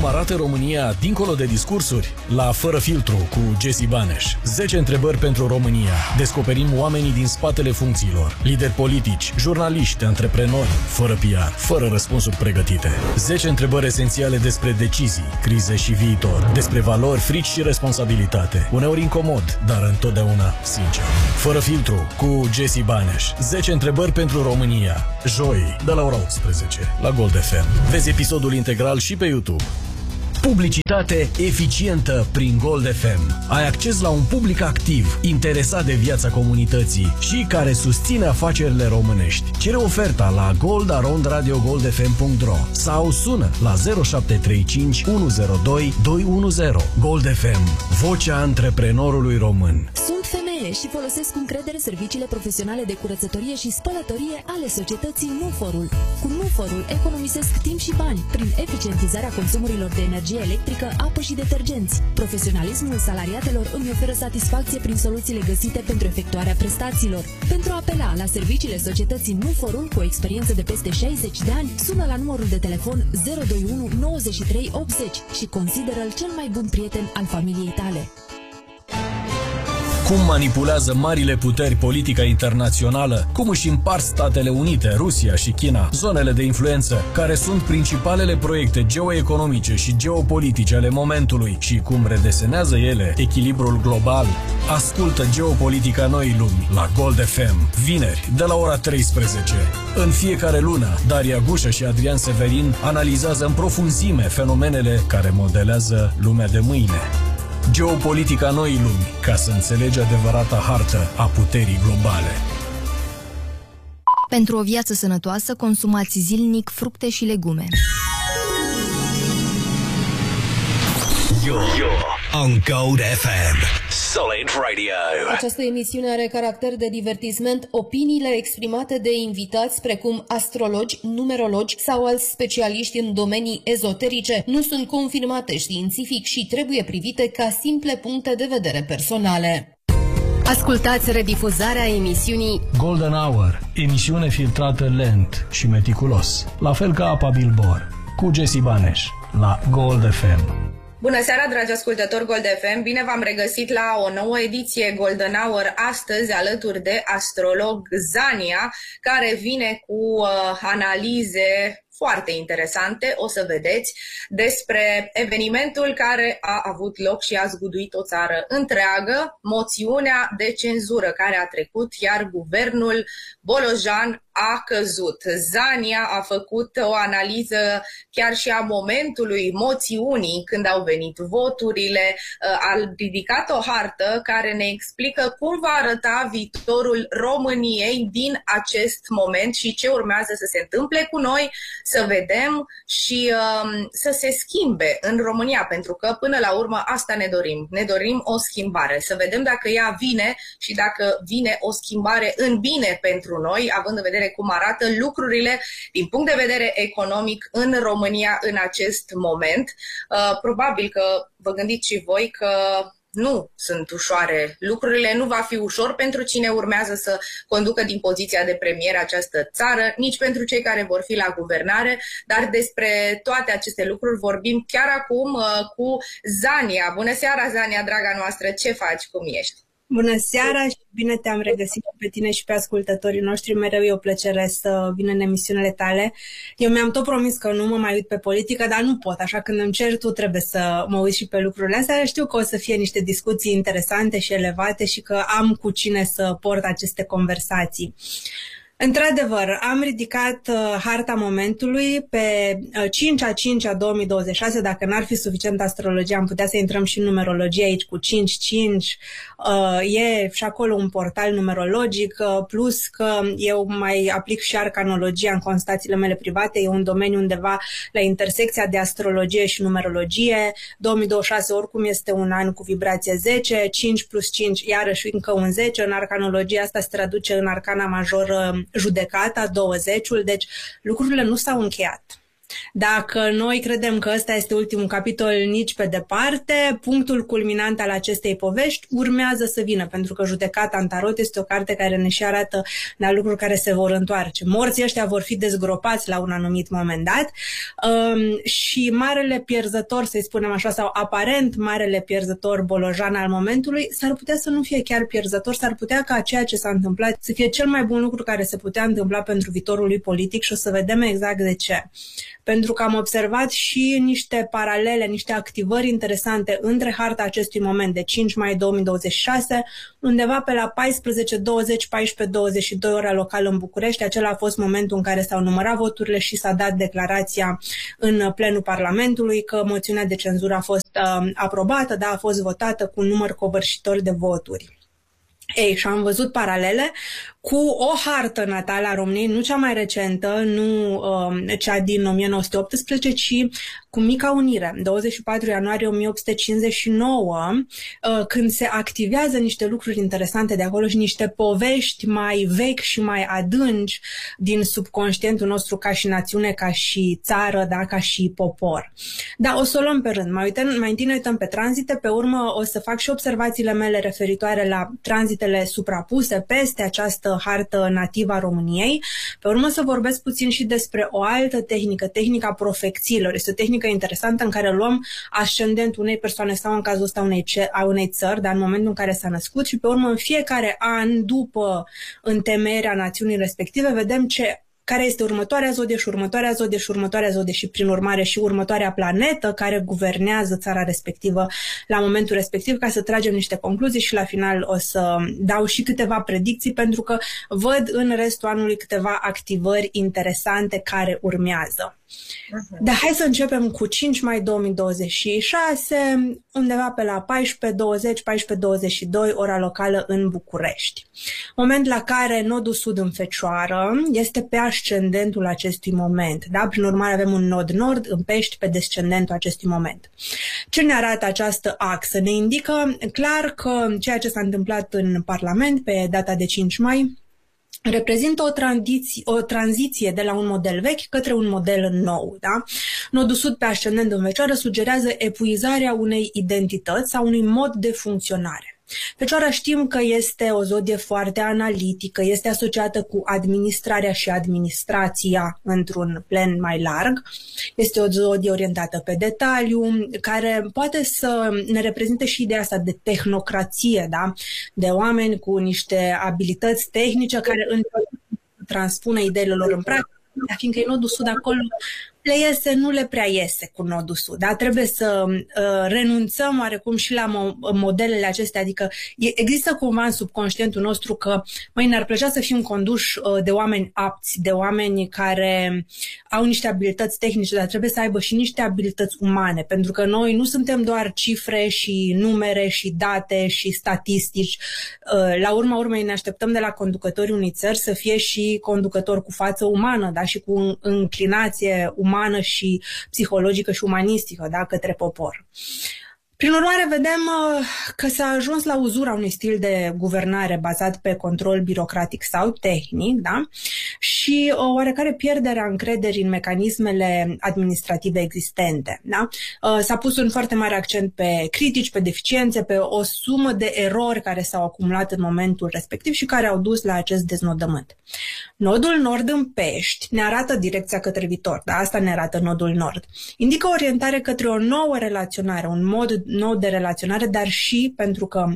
arată România dincolo de discursuri? La Fără Filtru cu Jesse Baneș. 10 întrebări pentru România. Descoperim oamenii din spatele funcțiilor. Lideri politici, jurnaliști, antreprenori, fără PR, fără răspunsuri pregătite. 10 întrebări esențiale despre decizii, crize și viitor. Despre valori, frici și responsabilitate. Uneori incomod, dar întotdeauna sincer. Fără Filtru cu Jesse Baneș. 10 întrebări pentru România. Joi, de la ora 18, la Gold FM. Vezi episodul integral și pe YouTube. Publicitate eficientă prin Gold FM. Ai acces la un public activ, interesat de viața comunității și care susține afacerile românești. Cere oferta la gold@radiogoldfm.ro sau sună la 0735 102 210. Gold FM, vocea antreprenorului român. Sunt femeie și folosesc cu încredere serviciile profesionale de curățătorie și spălătorie ale societății Nuforul. Cu Nuforul economisesc timp și bani prin eficientizarea consumurilor de energie electrică, apă și detergenți. Profesionalismul salariatelor îmi oferă satisfacție prin soluțiile găsite pentru efectuarea prestațiilor. Pentru a apela la serviciile societății Nuforul cu o experiență de peste 60 de ani, sună la numărul de telefon 021 93 80 și consideră-l cel mai bun prieten al familiei tale. Cum manipulează marile puteri politica internațională, cum își împart Statele Unite, Rusia și China zonele de influență, care sunt principalele proiecte geoeconomice și geopolitice ale momentului și cum redesenează ele echilibrul global. Ascultă Geopolitica Noii Lumi la Gold FM, vineri, de la ora 13. În fiecare lună, Daria Gușă și Adrian Severin analizează în profunzime fenomenele care modelează lumea de mâine. Geopolitica Noii Lumi, ca să înțelegi adevărata hartă a puterii globale. Pentru o viață sănătoasă, consumați zilnic fructe și legume. You're on Gold FM. Solid Radio. Această emisiune are caracter de divertisment. Opiniile exprimate de invitați, precum astrologi, numerologi sau alți specialiști în domenii ezoterice, nu sunt confirmate științific și trebuie privite ca simple puncte de vedere personale. Ascultați redifuzarea emisiunii Golden Hour, emisiune filtrată lent și meticulos, la fel ca apa Bilbor, cu Jesse Baneș, la Gold FM. Bună seara, dragi ascultători Gold FM! Bine v-am regăsit la o nouă ediție Golden Hour, astăzi alături de astrolog Zania, care vine cu analize foarte interesante, o să vedeți, despre evenimentul care a avut loc și a zguduit o țară întreagă, moțiunea de cenzură care a trecut, iar guvernul Bolojan a căzut. Zania a făcut o analiză chiar și a momentului moțiunii când au venit voturile, a ridicat o hartă care ne explică cum va arăta viitorul României din acest moment și ce urmează să se întâmple cu noi, să vedem și să se schimbe în România, pentru că până la urmă asta ne dorim. Ne dorim o schimbare, să vedem dacă ea vine și dacă vine o schimbare în bine pentru noi, având în vedere cum arată lucrurile din punct de vedere economic în România în acest moment. Probabil că vă gândiți și voi că nu sunt ușoare lucrurile, nu va fi ușor pentru cine urmează să conducă din poziția de premier această țară, nici pentru cei care vor fi la guvernare, dar despre toate aceste lucruri vorbim chiar acum cu Zania. Bună seara, Zania, draga noastră, ce faci, cum ești? Bună seara și bine te-am regăsit pe tine și pe ascultătorii noștri. Mereu e o plăcere să vin în emisiunile tale. Eu mi-am tot promis că nu mă mai uit pe politică, dar nu pot. Așa când îmi ceri tu, trebuie să mă uit și pe lucrurile astea. Știu că o să fie niște discuții interesante și elevate și că am cu cine să port aceste conversații. Într-adevăr, am ridicat harta momentului pe 5/5/2026, dacă n-ar fi suficient astrologia, am putea să intrăm și în numerologie aici cu 5/5, e și acolo un portal numerologic, plus că eu mai aplic și arcanologia în constațiile mele private, e un domeniu undeva la intersecția de astrologie și numerologie. 2026 oricum este un an cu vibrație 10, 5 plus 5 iarăși încă un 10, în arcanologia asta se traduce în arcana majoră judecata, 20-ul, deci lucrurile nu s-au încheiat. Dacă noi credem că ăsta este ultimul capitol, nici pe departe, punctul culminant al acestei povești urmează să vină, pentru că Judecata în Tarot este o carte care ne și arată la lucruri care se vor întoarce. Morții ăștia vor fi dezgropați la un anumit moment dat și marele pierzător, să-i spunem așa, sau aparent marele pierzător Bolojan al momentului, s-ar putea să nu fie chiar pierzător, s-ar putea ca ceea ce s-a întâmplat să fie cel mai bun lucru care se putea întâmpla pentru viitorul lui politic și o să vedem exact de ce. Pentru că am observat și niște paralele, niște activări interesante între harta acestui moment de 5 mai 2026, undeva pe la 14:20, 14:22 ora locală în București. Acela a fost momentul în care s-au numărat voturile și s-a dat declarația în plenul Parlamentului că moțiunea de cenzură a fost aprobată, dar a fost votată cu un număr covârșitor de voturi. Ei, și am văzut paralele cu o hartă natală a României, nu cea mai recentă, nu cea din 1918, ci cu Mica Unire, 24 ianuarie 1859, când se activează niște lucruri interesante de acolo și niște povești mai vechi și mai adânci din subconștientul nostru ca și națiune, ca și țară, da, ca și popor. Da, o să o luăm pe rând. Mai întâi ne uităm pe tranzite, pe urmă o să fac și observațiile mele referitoare la tranzitele suprapuse peste această hartă nativă a României. Pe urmă să vorbesc puțin și despre o altă tehnică, tehnica profecțiilor. Este o tehnică interesantă în care luăm ascendentul unei persoane sau în cazul ăsta a unei țări, dar în momentul în care s-a născut și pe urmă în fiecare an după întemeierea națiunii respective vedem care este următoarea zodie și următoarea zodie și următoarea zodie și prin urmare și următoarea planetă care guvernează țara respectivă la momentul respectiv, ca să tragem niște concluzii și la final o să dau și câteva predicții pentru că văd în restul anului câteva activări interesante care urmează. Dar hai să începem cu 5 mai 2026, undeva pe la 14:20, 14:22 ora locală în București. Moment la care nodul sud în Fecioară este pe ascendentul acestui moment. Da? Prin urmare avem un nod nord în Pești pe descendentul acestui moment. Ce ne arată această axă? Ne indică clar că ceea ce s-a întâmplat în Parlament pe data de 5 mai reprezintă o tranziție de la un model vechi către un model nou. Da? Nodul sud pe ascendent în Fecioară sugerează epuizarea unei identități sau unui mod de funcționare. Fecioara știm că este o zodie foarte analitică, este asociată cu administrarea și administrația într-un plan mai larg. Este o zodie orientată pe detaliu, care poate să ne reprezinte și ideea asta de tehnocrație, da? De oameni cu niște abilități tehnice care transpune ideile lor în practică, dar fiindcă e nodul sud acolo, le iese, nu le prea iese cu nodul sud, dar trebuie să renunțăm oarecum și la modelele acestea, adică există cumva în subconștientul nostru că ne-ar plăcea să fim conduși de oameni apți, de oameni care au niște abilități tehnice, dar trebuie să aibă și niște abilități umane, pentru că noi nu suntem doar cifre și numere și date și statistici. La urma urmei ne așteptăm de la conducătorii unei țări să fie și conducători cu față umană, da? Și cu înclinație umană și psihologică și umanistică, da, către popor. Prin urmare, vedem că s-a ajuns la uzura unui stil de guvernare bazat pe control birocratic sau tehnic, da? Și o oarecare pierdere a încrederii în mecanismele administrative existente. Da? S-a pus un foarte mare accent pe critici, pe deficiențe, pe o sumă de erori care s-au acumulat în momentul respectiv și care au dus la acest deznodământ. Nodul nord în Pești ne arată direcția către viitor, da? Asta ne arată nodul nord. Indică orientare către o nouă relaționare, un mod nou de relaționare, dar și pentru că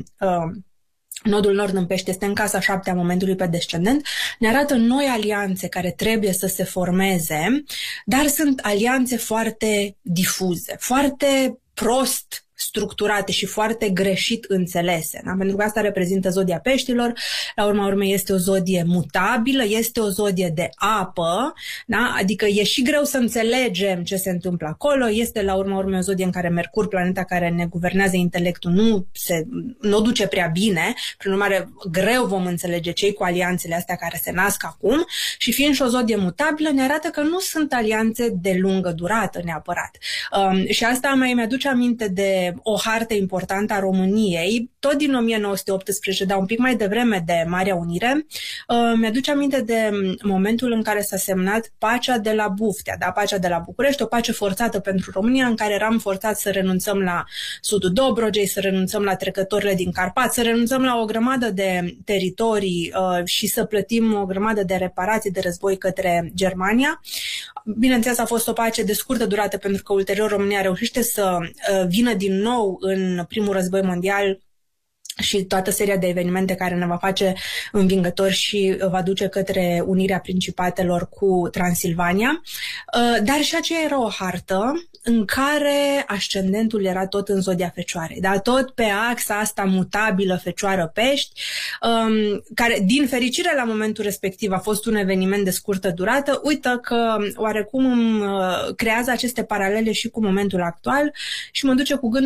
nodul nord în Pești este în casa 7 a momentului pe descendent, ne arată noi alianțe care trebuie să se formeze, dar sunt alianțe foarte difuze, foarte prost structurate și foarte greșit înțelese. Da? Pentru că asta reprezintă zodia Peștilor, la urma urmei este o zodie mutabilă, este o zodie de apă, da? Adică e și greu să înțelegem ce se întâmplă acolo, este la urma urmei o zodie în care Mercur, planeta care ne guvernează intelectul, nu o duce prea bine, prin urmare greu vom înțelege cei cu alianțele astea care se nasc acum și fiind și o zodie mutabilă ne arată că nu sunt alianțe de lungă durată neapărat. Și asta mai mi-aduce aminte de o hartă importantă a României, tot din 1918, dar un pic mai devreme de Marea Unire. Mi-aduce aminte de momentul în care s-a semnat pacea de la Buftea, da? Pacea de la București, o pace forțată pentru România, în care eram forțați să renunțăm la sudul Dobrogei, să renunțăm la trecătorile din Carpați, să renunțăm la o grămadă de teritorii și să plătim o grămadă de reparații de război către Germania. Bineînțeles, a fost o pace de scurtă durată, pentru că ulterior România reușește să vină din nou în primul război mondial și toată seria de evenimente care ne va face învingători și va duce către unirea Principatelor cu Transilvania. Dar și aceea era o hartă în care ascendentul era tot în zodia Fecioarei, dar tot pe axa asta mutabilă Fecioară-Pești, care, din fericire, la momentul respectiv a fost un eveniment de scurtă durată. Uită că oarecum creează aceste paralele și cu momentul actual și mă duce cu gândul